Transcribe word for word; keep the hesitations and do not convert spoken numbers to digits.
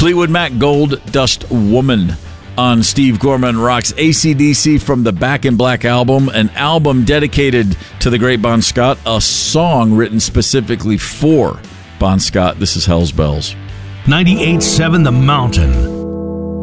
Fleetwood Mac, Gold Dust Woman on Steve Gorman Rocks. A C D C from the Back in Black album, an album dedicated to the great Bon Scott, a song written specifically for Bon Scott. This is Hell's Bells. ninety-eight point seven The Mountain.